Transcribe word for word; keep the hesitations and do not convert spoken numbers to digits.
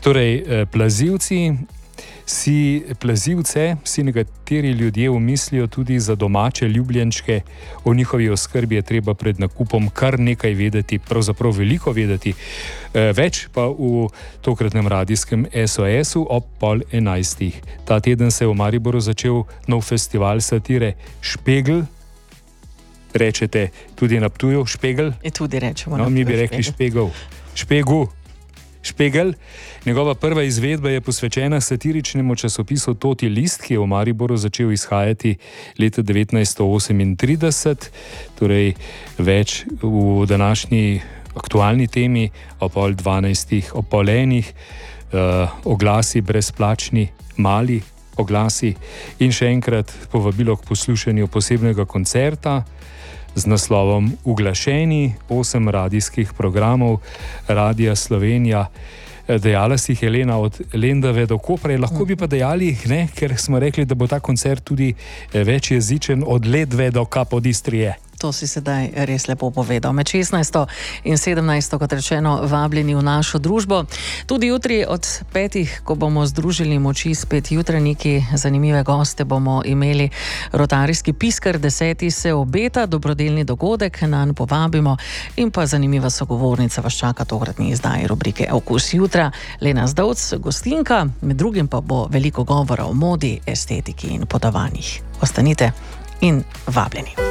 Torej, plazilci, si plazilce, si nekateri ljudje umislijo tudi za domače ljubljenčke. O njihovi oskrbi je treba pred nakupom kar nekaj vedeti, pravzaprav veliko vedeti. Več pa v tokratnem radijskem S O S-u ob pol enajstih. Ta teden se je v Mariboru začel nov festival satire Špegl. Rečete tudi na Ptuju Špegl? Je tudi rečemo. No, mi bi rekli Špegl. Špegl. Špegel. Njegova prva izvedba je posvečena satiričnemu časopisu Toti list, ki je v Mariboru začel izhajati leta devetnajststo osemintrideset. Torej, več v današnji aktualni temi o pol dvanajstih, o pol enih, uh, oglasi brezplačni, mali oglasi in še enkrat povabilo k poslušanju posebnega koncerta z naslovom Uglašeni, osem radijskih programov Radija Slovenija. Dejala si Helena od Lendave do Kopra, lahko bi pa dejali, ne, ker smo rekli, da bo ta koncert tudi večjezičen od Ledve do Kapodistrije. To si sedaj res lepo povedal. Med šestnajsto in sedemnajsto, kot rečeno, vabljeni v našo družbo. Tudi jutri od petih, ko bomo združili moči spet jutranjiki, zanimive goste bomo imeli. Rotarijski piskar deseti se obeta, dobrodelni dogodek, nanj povabimo in pa zanimiva sogovornica vas čaka tokratni izdaji rubrike Okus jutra. Lena Zdovc, gostinka, med drugim pa bo veliko govora o modi, estetiki in podovanjih. Ostanite in vabljeni.